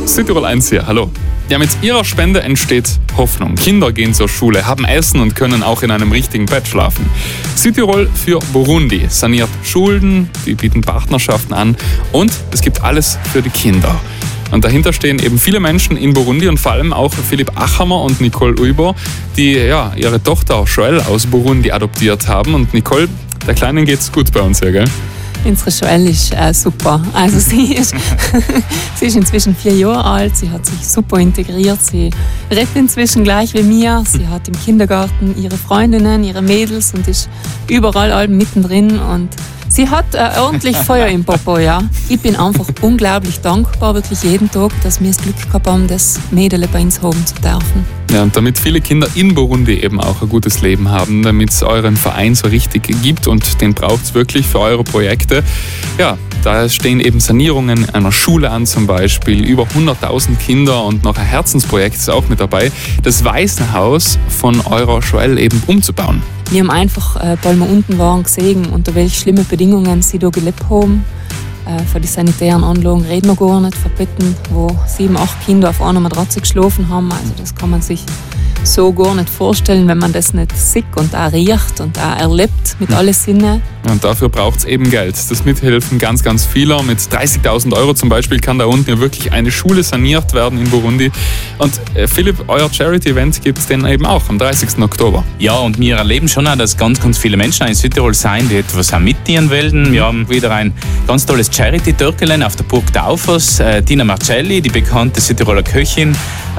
Südtirol 1 hier, hallo. Ja, mit ihrer Spende entsteht Hoffnung. Kinder gehen zur Schule, haben Essen und können auch in einem richtigen Bett schlafen. Südtirol für Burundi saniert Schulden, die bieten Partnerschaften an und es gibt alles für die Kinder. Und dahinter stehen eben viele Menschen in Burundi und vor allem auch Philipp Achammer und Nicole Uibo, die ihre Tochter Joelle aus Burundi adoptiert haben. Und Nicole, der Kleinen geht's gut bei uns hier, gell? Unsere Joelle ist super. Also sie ist inzwischen 4 Jahre alt, sie hat sich super integriert, sie redet inzwischen gleich wie mir, sie hat im Kindergarten ihre Freundinnen, ihre Mädels und ist überall mittendrin und sie hat ordentlich Feuer im Popo, ja. Ich bin einfach unglaublich dankbar, wirklich jeden Tag, dass wir das Glück gehabt haben, das Mädel bei uns haben zu dürfen. Ja, und damit viele Kinder in Burundi eben auch ein gutes Leben haben, damit es euren Verein so richtig gibt und den braucht es wirklich für eure Projekte. Ja, da stehen eben Sanierungen einer Schule an zum Beispiel, über 100.000 Kinder und noch ein Herzensprojekt ist auch mit dabei, das Waisenhaus von eurer Joelle eben umzubauen. Wir haben einfach, weil wir unten waren, gesehen, unter welchen schlimmen Bedingungen sie hier gelebt haben. Von den sanitären Anlagen reden wir gar nicht, von Betten, wo 7, 8 Kinder auf einer Matratze geschlafen haben. Also das kann man sich so gar nicht vorstellen, wenn man das nicht sieht und auch riecht und auch erlebt mit allen Sinnen. Und dafür braucht es eben Geld. Das Mithelfen ganz, ganz vieler. Mit 30.000 € zum Beispiel kann da unten ja wirklich eine Schule saniert werden in Burundi. Und Philipp, euer Charity-Event gibt es dann eben auch am 30. Oktober. Ja, und wir erleben schon auch, dass ganz, ganz viele Menschen in Südtirol sein, die etwas auch mitdienen wollen. Wir haben wieder ein ganz tolles Charity-Türkelen auf der Burg Daufers. Tina Marcelli, die bekannte Südtiroler Köchin,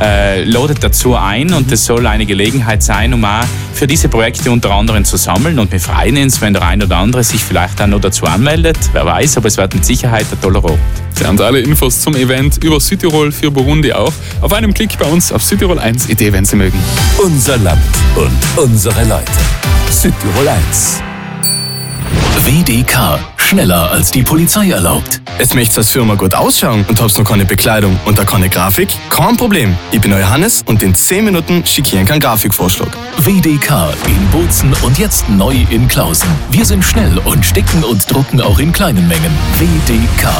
ladet dazu ein und es soll eine Gelegenheit sein, um auch für diese Projekte unter anderem zu sammeln. Und wir freuen uns, wenn der ein oder andere sich vielleicht auch noch dazu anmeldet. Wer weiß, aber es wird mit Sicherheit ein toller Ort. Ja, und alle Infos zum Event über Südtirol für Burundi auch auf einem Klick bei uns auf Südtirol1.it, wenn Sie mögen. Unser Land und unsere Leute. Südtirol 1. WDK. Schneller als die Polizei erlaubt. Jetzt möchtest du als Firma gut ausschauen und hab's noch keine Bekleidung und da keine Grafik? Kein Problem. Ich bin euer Hannes und in 10 Minuten schicke ich Ihnen keinen Grafikvorschlag. WDK in Bozen und jetzt neu in Klausen. Wir sind schnell und sticken und drucken auch in kleinen Mengen. WDK.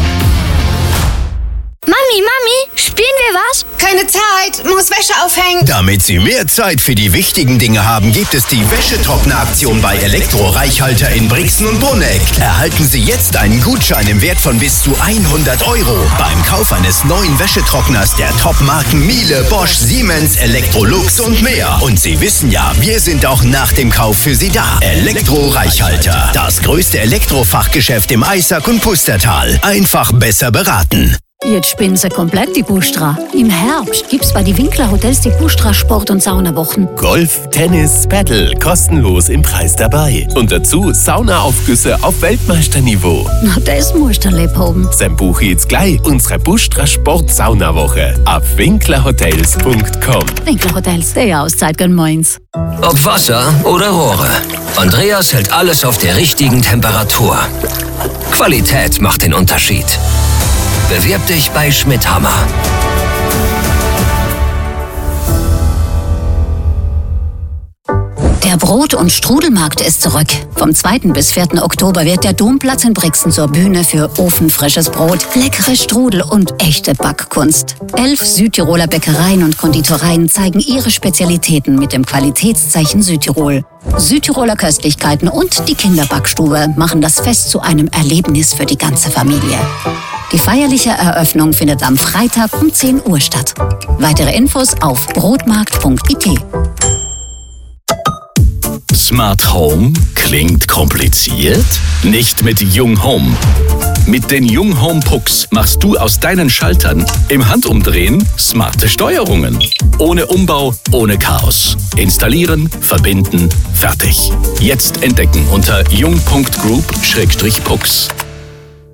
Mami, spielen wir was? Keine Zeit, muss Wäsche aufhängen. Damit Sie mehr Zeit für die wichtigen Dinge haben, gibt es die Wäschetrockner-Aktion bei Elektro-Reichhalter in Brixen und Bruneck. Erhalten Sie jetzt einen Gutschein im Wert von bis zu 100 € beim Kauf eines neuen Wäschetrockners der Top-Marken Miele, Bosch, Siemens, Electrolux und mehr. Und Sie wissen ja, wir sind auch nach dem Kauf für Sie da. Elektro-Reichhalter, das größte Elektrofachgeschäft im Eisack und Pustertal. Einfach besser beraten. Jetzt spinnen sie komplett die Bustra. Im Herbst gibt's bei die Winkler Hotels die Bustra Sport- und Saunawochen. Golf, Tennis, Paddle, kostenlos im Preis dabei. Und dazu Saunaaufgüsse auf Weltmeisterniveau. Na, das musst du lieb haben. Dann buche jetzt gleich unsere Bustra Sport-Saunawoche auf winklerhotels.com. Winkler Hotels, die Auszeit gönn meins. Ob Wasser oder Rohre. Andreas hält alles auf der richtigen Temperatur. Qualität macht den Unterschied. Bewirb dich bei Schmidthammer. Der Brot- und Strudelmarkt ist zurück. Vom 2. bis 4. Oktober wird der Domplatz in Brixen zur Bühne für ofenfrisches Brot, leckere Strudel und echte Backkunst. 11 Südtiroler Bäckereien und Konditoreien zeigen ihre Spezialitäten mit dem Qualitätszeichen Südtirol. Südtiroler Köstlichkeiten und die Kinderbackstube machen das Fest zu einem Erlebnis für die ganze Familie. Die feierliche Eröffnung findet am Freitag um 10 Uhr statt. Weitere Infos auf brotmarkt.it. Smart Home klingt kompliziert? Nicht mit Jung Home. Mit den Jung Home Pucks machst du aus deinen Schaltern im Handumdrehen smarte Steuerungen. Ohne Umbau, ohne Chaos. Installieren, verbinden, fertig. Jetzt entdecken unter jung.group/pucks.